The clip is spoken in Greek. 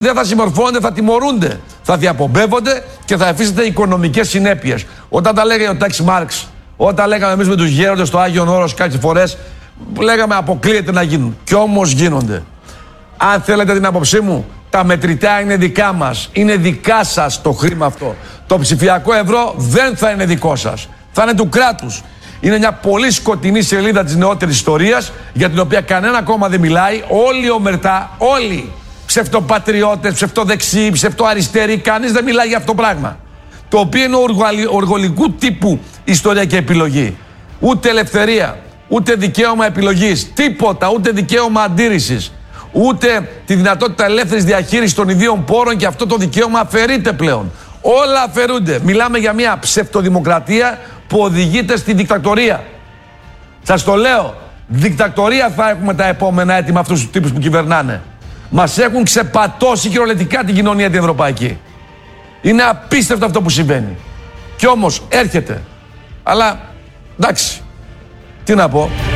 Δεν θα συμμορφώνονται, θα τιμωρούνται. Θα διαπομπεύονται και θα αφήσετε οικονομικές συνέπειες. Όταν τα λέγανε ο Τέξ Μάρξ, όταν λέγαμε εμείς με τους γέροντες στο Άγιον Όρος κάποιες φορές, λέγαμε αποκλείεται να γίνουν. Κι όμως γίνονται. Αν θέλετε την άποψή μου, τα μετρητά είναι δικά μας. Είναι δικά σας το χρήμα αυτό. Το ψηφιακό ευρώ δεν θα είναι δικό σας. Θα είναι του κράτους. Είναι μια πολύ σκοτεινή σελίδα της νεότερης ιστορίας, για την οποία κανένα κόμμα δεν μιλάει. Όλοι ομερτά, όλοι. Ψευτοπατριώτες, ψευτοδεξιοί, ψευτοαριστεροί, κανείς δεν μιλάει για αυτό το πράγμα. Το οποίο είναι οργολικού τύπου ιστορία και επιλογή. Ούτε ελευθερία, ούτε δικαίωμα επιλογής, τίποτα, ούτε δικαίωμα αντίρρησης, ούτε τη δυνατότητα ελεύθερης διαχείρισης των ιδίων πόρων, και αυτό το δικαίωμα αφαιρείται πλέον. Όλα αφαιρούνται. Μιλάμε για μια ψευτοδημοκρατία που οδηγείται στη δικτατορία. Σας το λέω, δικτατορία θα έχουμε τα επόμενα έτη με αυτούς τους τύπους που κυβερνάνε. Μας έχουν ξεπατώσει κυριολεκτικά την κοινωνία την ευρωπαϊκή. Είναι απίστευτο αυτό που συμβαίνει. Κι όμως έρχεται. Αλλά εντάξει, τι να πω.